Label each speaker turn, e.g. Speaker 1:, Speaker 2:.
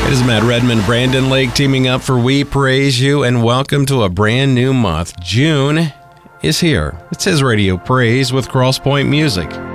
Speaker 1: It is Matt Redman, Brandon Lake teaming up for We Praise You, and welcome to a brand new month. June is here. It says Radio Praise with Crosspoint Music.